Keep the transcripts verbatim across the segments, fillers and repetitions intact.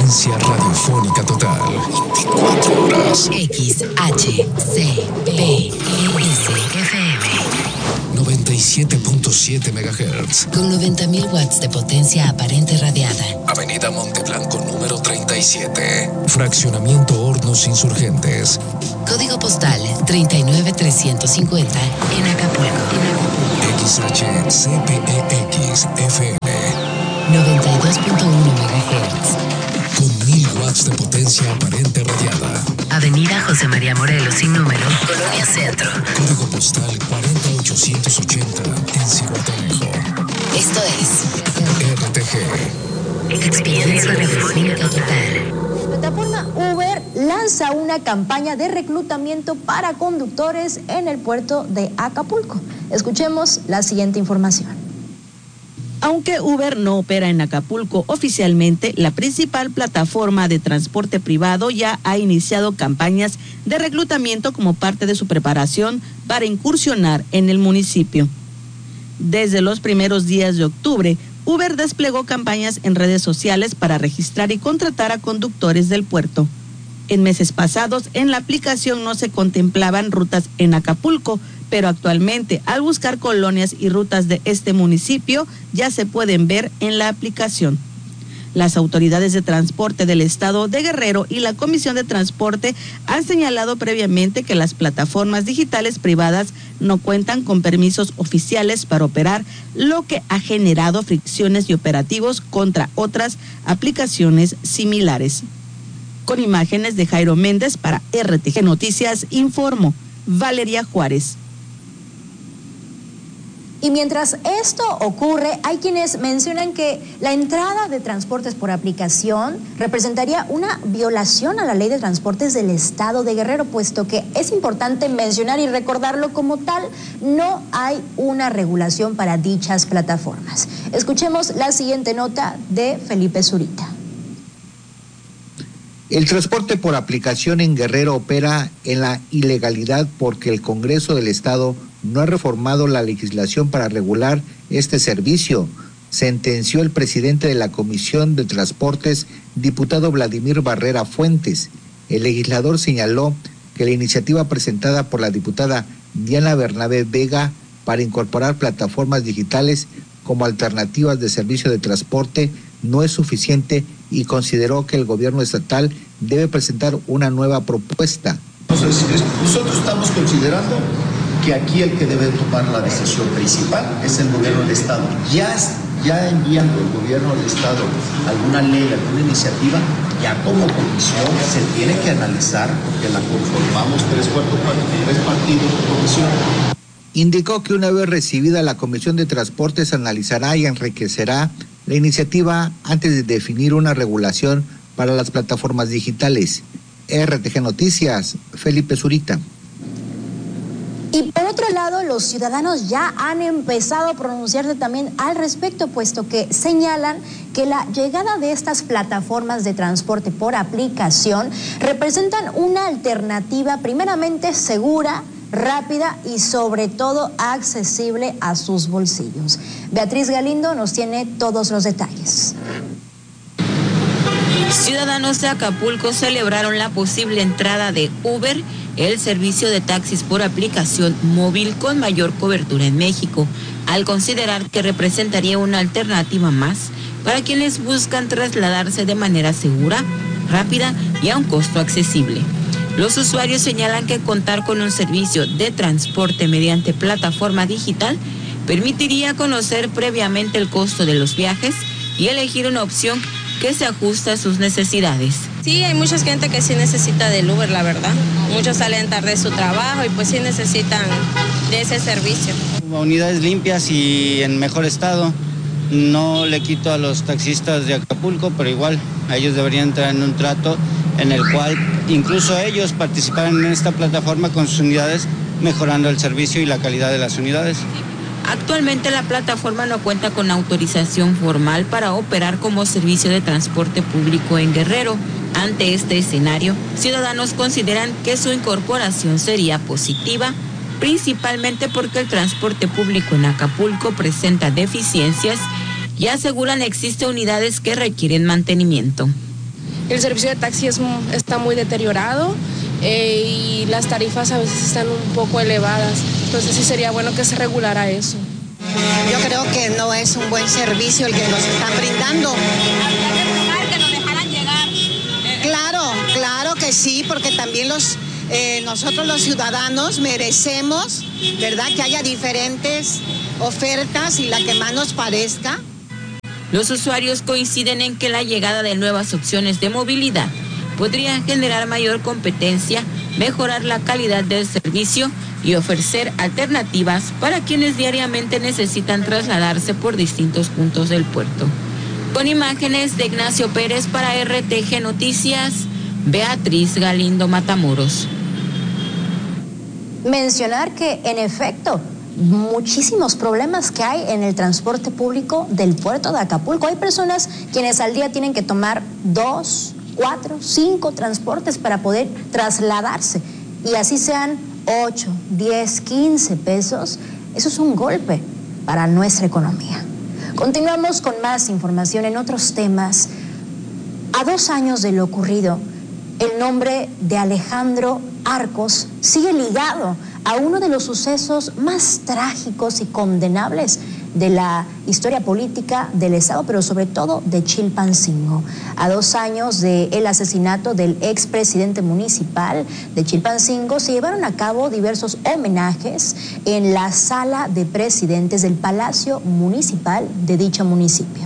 Frecuencia radiofónica total. veinticuatro horas. X H C P S F M. noventa y siete punto siete megahertz. Con noventa mil watts de potencia aparente radiada. Avenida Monteblanco número treinta y siete. Fraccionamiento Hornos Insurgentes. Código postal treinta y nueve trescientos cincuenta en Acapulco. X H C P E X F M. noventa y dos punto uno megahertz. Con mil watts de potencia aparente radiada. Avenida José María Morelos sin número, Colonia Centro. Código postal cuarenta ochocientos ochenta en Cihuatanejo. Esto es R T G. Experiencia Radiofónica Total. La plataforma Uber lanza una campaña de reclutamiento para conductores en el puerto de Acapulco. Escuchemos la siguiente información. Aunque Uber no opera en Acapulco oficialmente, la principal plataforma de transporte privado ya ha iniciado campañas de reclutamiento como parte de su preparación para incursionar en el municipio. Desde los primeros días de octubre, Uber desplegó campañas en redes sociales para registrar y contratar a conductores del puerto. En meses pasados, en la aplicación no se contemplaban rutas en Acapulco, pero actualmente, al buscar colonias y rutas de este municipio, ya se pueden ver en la aplicación. Las autoridades de transporte del estado de Guerrero y la Comisión de Transporte han señalado previamente que las plataformas digitales privadas no cuentan con permisos oficiales para operar, lo que ha generado fricciones y operativos contra otras aplicaciones similares. Con imágenes de Jairo Méndez para R T G Noticias, informó Valeria Juárez. Y mientras esto ocurre, hay quienes mencionan que la entrada de transportes por aplicación representaría una violación a la ley de transportes del estado de Guerrero, puesto que es importante mencionar y recordarlo como tal, no hay una regulación para dichas plataformas. Escuchemos la siguiente nota de Felipe Zurita. El transporte por aplicación en Guerrero opera en la ilegalidad porque el Congreso del Estado no ha reformado la legislación para regular este servicio, sentenció el presidente de la Comisión de Transportes, diputado Vladimir Barrera Fuentes. El legislador señaló que la iniciativa presentada por la diputada Diana Bernabé Vega para incorporar plataformas digitales como alternativas de servicio de transporte no es suficiente y consideró que el gobierno estatal debe presentar una nueva propuesta. Entonces, nosotros estamos considerando que aquí el que debe tomar la decisión principal es el gobierno del estado. Ya, ya enviando el gobierno del estado alguna ley, alguna iniciativa, ya como comisión se tiene que analizar, porque la conformamos tres, cuatro, tres partidos de comisión. Indicó que una vez recibida la Comisión de Transportes analizará y enriquecerá la iniciativa antes de definir una regulación para las plataformas digitales. R T G Noticias, Felipe Zurita. Y por otro lado, los ciudadanos ya han empezado a pronunciarse también al respecto, puesto que señalan que la llegada de estas plataformas de transporte por aplicación representan una alternativa primeramente segura, rápida y sobre todo accesible a sus bolsillos. Beatriz Galindo nos tiene todos los detalles. Ciudadanos de Acapulco celebraron la posible entrada de Uber, el servicio de taxis por aplicación móvil con mayor cobertura en México, al considerar que representaría una alternativa más para quienes buscan trasladarse de manera segura, rápida y a un costo accesible. Los usuarios señalan que contar con un servicio de transporte mediante plataforma digital permitiría conocer previamente el costo de los viajes y elegir una opción que se ajusta a sus necesidades. Sí, hay mucha gente que sí necesita del Uber, la verdad. Muchos salen tarde de su trabajo y pues sí necesitan de ese servicio. Unidades limpias y en mejor estado. No le quito a los taxistas de Acapulco, pero igual a ellos deberían entrar en un trato en el cual incluso ellos participaran en esta plataforma con sus unidades, mejorando el servicio y la calidad de las unidades. Actualmente la plataforma no cuenta con autorización formal para operar como servicio de transporte público en Guerrero. Ante este escenario, ciudadanos consideran que su incorporación sería positiva, principalmente porque el transporte público en Acapulco presenta deficiencias y aseguran existen unidades que requieren mantenimiento. el servicio de taxi es, está muy deteriorado eh, y las tarifas a veces están un poco elevadas. Entonces sí sería bueno que se regulara eso. Yo creo que no es un buen servicio el que nos están brindando. Habría que buscar que nos dejaran llegar. Claro, claro que sí, porque también los eh, nosotros los ciudadanos merecemos, ¿verdad?, que haya diferentes ofertas y la que más nos parezca. Los usuarios coinciden en que la llegada de nuevas opciones de movilidad podría generar mayor competencia, mejorar la calidad del servicio y ofrecer alternativas para quienes diariamente necesitan trasladarse por distintos puntos del puerto. Con imágenes de Ignacio Pérez para R T G Noticias, Beatriz Galindo Matamoros. Mencionar que, en efecto, muchísimos problemas que hay en el transporte público del puerto de Acapulco. Hay personas quienes al día tienen que tomar dos, cuatro, cinco transportes para poder trasladarse, y así sean ocho, diez, quince pesos. Eso es un golpe para nuestra economía. Continuamos con más información en otros temas. A dos años de lo ocurrido, el nombre de Alejandro Arcos sigue ligado a uno de los sucesos más trágicos y condenables de la historia política del Estado, pero sobre todo de Chilpancingo. A dos años del asesinato del expresidente municipal de Chilpancingo, se llevaron a cabo diversos homenajes en la sala de presidentes del Palacio Municipal de dicho municipio.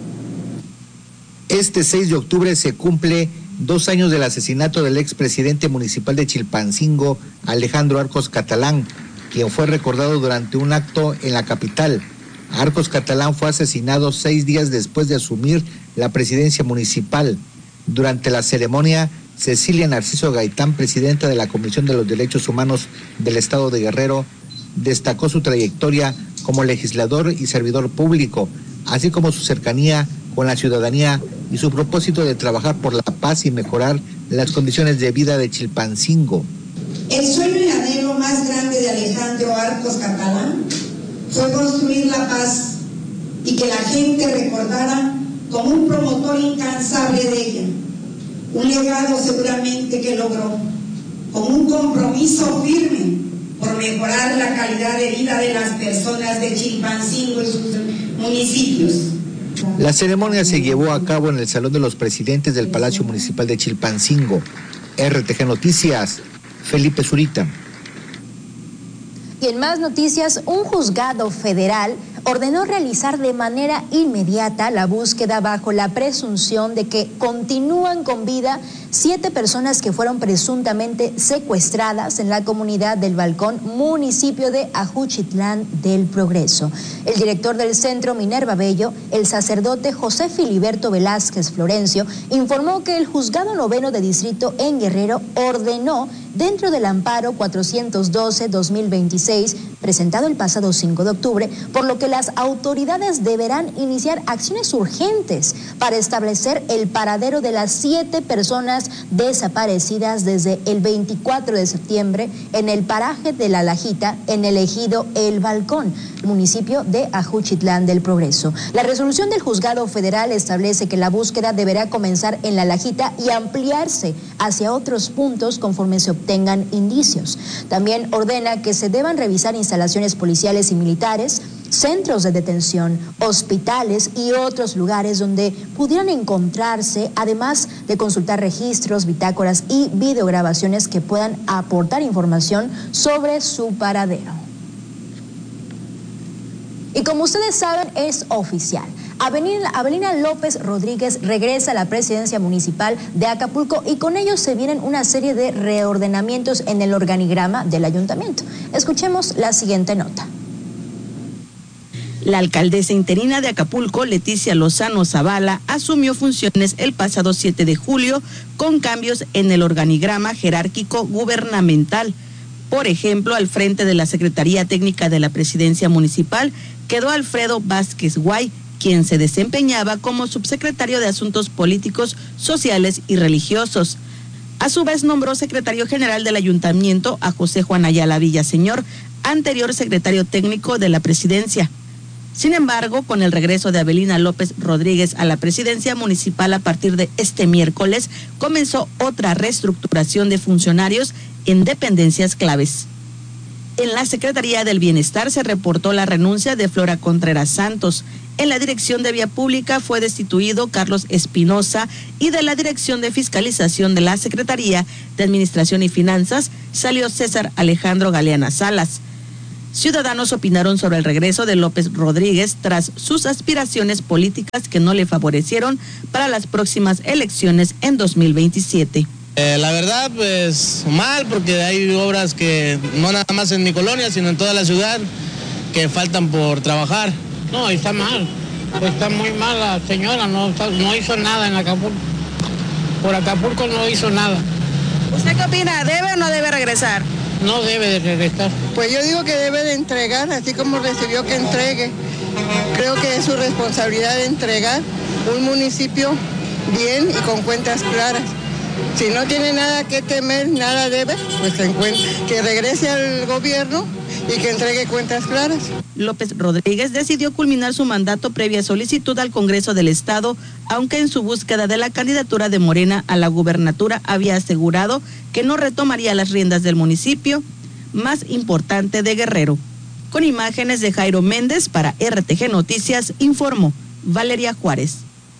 Este seis de octubre se cumple dos años del asesinato del expresidente municipal de Chilpancingo, Alejandro Arcos Catalán, quien fue recordado durante un acto en la capital. Arcos Catalán fue asesinado seis días después de asumir la presidencia municipal. Durante la ceremonia, Cecilia Narciso Gaitán, presidenta de la Comisión de los Derechos Humanos del Estado de Guerrero, destacó su trayectoria como legislador y servidor público, así como su cercanía con la ciudadanía y su propósito de trabajar por la paz y mejorar las condiciones de vida de Chilpancingo. El sueño y anhelo más grande de Alejandro Arcos Catalán fue construir la paz y que la gente recordara como un promotor incansable de ella, un legado seguramente que logró, con un compromiso firme por mejorar la calidad de vida de las personas de Chilpancingo y sus municipios. La ceremonia se llevó a cabo en el Salón de los Presidentes del Palacio Municipal de Chilpancingo. R T G Noticias, Felipe Zurita. Y en más noticias, un juzgado federal ordenó realizar de manera inmediata la búsqueda bajo la presunción de que continúan con vida siete personas que fueron presuntamente secuestradas en la comunidad del Balcón, municipio de Ajuchitlán del Progreso. El director del Centro Minerva Bello, el sacerdote José Filiberto Velázquez Florencio, informó que el juzgado noveno de distrito en Guerrero ordenó, dentro del amparo cuatrocientos doce guión dos mil veintiséis, presentado el pasado cinco de octubre, por lo que las autoridades deberán iniciar acciones urgentes para establecer el paradero de las siete personas desaparecidas desde el veinticuatro de septiembre en el paraje de La Lajita, en el ejido El Balcón, municipio de Ajuchitlán del Progreso. La resolución del juzgado federal establece que la búsqueda deberá comenzar en La Lajita y ampliarse hacia otros puntos conforme se obtengan indicios. También ordena que se deban revisar instalaciones policiales y militares, centros de detención, hospitales y otros lugares donde pudieran encontrarse, además de consultar registros, bitácoras y videograbaciones que puedan aportar información sobre su paradero. Y como ustedes saben, es oficial. Avelina, Avelina López Rodríguez regresa a la presidencia municipal de Acapulco y con ello se vienen una serie de reordenamientos en el organigrama del ayuntamiento. Escuchemos la siguiente nota. La alcaldesa interina de Acapulco, Leticia Lozano Zavala, asumió funciones el pasado siete de julio con cambios en el organigrama jerárquico gubernamental. Por ejemplo, al frente de la Secretaría Técnica de la Presidencia Municipal quedó Alfredo Vázquez Guay, quien se desempeñaba como subsecretario de Asuntos Políticos, Sociales y Religiosos. A su vez nombró secretario general del ayuntamiento a José Juan Ayala Villaseñor, anterior secretario técnico de la Presidencia. Sin embargo, con el regreso de Abelina López Rodríguez a la presidencia municipal a partir de este miércoles, comenzó otra reestructuración de funcionarios en dependencias claves. En la Secretaría del Bienestar se reportó la renuncia de Flora Contreras Santos. En la Dirección de Vía Pública fue destituido Carlos Espinosa y de la Dirección de Fiscalización de la Secretaría de Administración y Finanzas salió César Alejandro Galeana Salas. Ciudadanos opinaron sobre el regreso de López Rodríguez tras sus aspiraciones políticas que no le favorecieron para las próximas elecciones en dos mil veintisiete. Eh, la verdad, pues mal, porque hay obras que no nada más en mi colonia, sino en toda la ciudad, que faltan por trabajar. No, está mal, está muy mal la señora, no, no hizo nada en Acapulco. Por Acapulco no hizo nada. ¿Usted qué opina? ¿Debe o no debe regresar? No debe de regresar. Pues yo digo que debe de entregar, así como recibió que entregue. Creo que es su responsabilidad de entregar un municipio bien y con cuentas claras. Si no tiene nada que temer, nada debe, pues que regrese al gobierno y que entregue cuentas claras. López Rodríguez decidió culminar su mandato previa solicitud al Congreso del Estado, aunque en su búsqueda de la candidatura de Morena a la gubernatura había asegurado que no retomaría las riendas del municipio más importante de Guerrero. Con imágenes de Jairo Méndez para R T G Noticias, informó Valeria Juárez.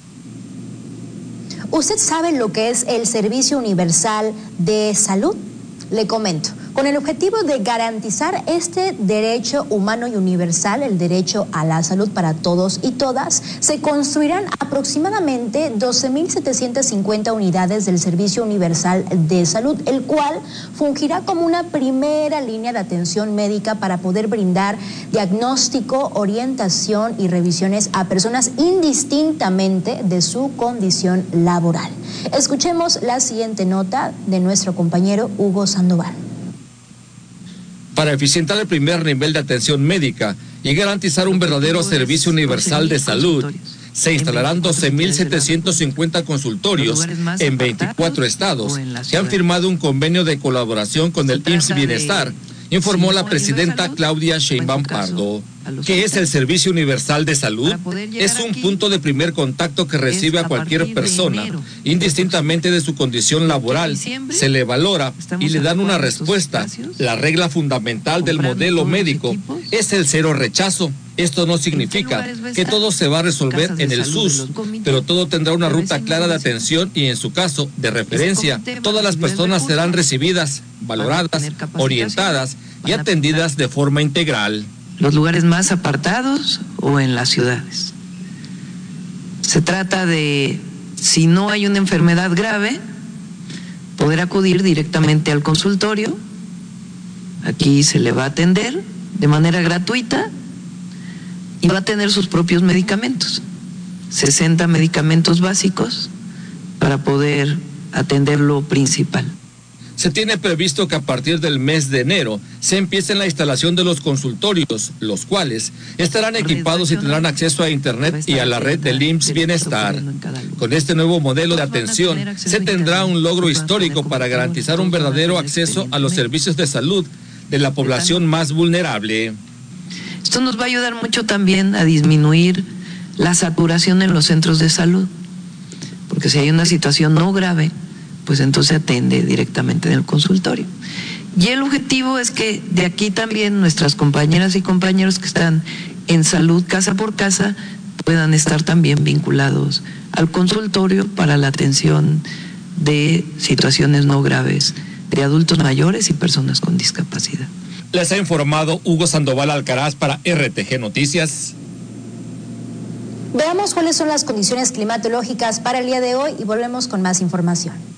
¿Usted sabe lo que es el Servicio Universal de Salud? Le comento. Con el objetivo de garantizar este derecho humano y universal, el derecho a la salud para todos y todas, se construirán aproximadamente doce mil setecientas cincuenta unidades del Servicio Universal de Salud, el cual fungirá como una primera línea de atención médica para poder brindar diagnóstico, orientación y revisiones a personas indistintamente de su condición laboral. Escuchemos la siguiente nota de nuestro compañero Hugo Sandoval. Para eficientar el primer nivel de atención médica y garantizar un verdadero servicio universal de salud, se instalarán doce mil setecientos cincuenta consultorios en veinticuatro estados que han firmado un convenio de colaboración con el I M S S Bienestar, informó la presidenta Claudia Sheinbaum Pardo. ¿Qué es el Servicio Universal de Salud? Es un punto de primer contacto que recibe a cualquier persona, indistintamente de su condición laboral. Se le valora y le dan una respuesta. La regla fundamental del modelo médico es el cero rechazo. Esto no significa que todo se va a resolver en el S U S, pero todo tendrá una ruta clara de atención y, en su caso, de referencia. Todas las personas serán recibidas, valoradas, orientadas y atendidas de forma integral. Los lugares más apartados o en las ciudades. Se trata de, si no hay una enfermedad grave, poder acudir directamente al consultorio. Aquí se le va a atender de manera gratuita y va a tener sus propios medicamentos, sesenta medicamentos básicos para poder atender lo principal. Se tiene previsto que a partir del mes de enero se empiece la instalación de los consultorios, los cuales estarán equipados y tendrán acceso a Internet y a la red del I M S S Bienestar. Con este nuevo modelo de atención se tendrá un logro histórico para garantizar un verdadero acceso a los servicios de salud de la población más vulnerable. Esto nos va a ayudar mucho también a disminuir la saturación en los centros de salud, porque si hay una situación no grave, pues entonces atiende directamente en el consultorio. Y el objetivo es que de aquí también nuestras compañeras y compañeros que están en salud casa por casa puedan estar también vinculados al consultorio para la atención de situaciones no graves de adultos mayores y personas con discapacidad. Les ha informado Hugo Sandoval Alcaraz para R T G Noticias. Veamos cuáles son las condiciones climatológicas para el día de hoy y volvemos con más información.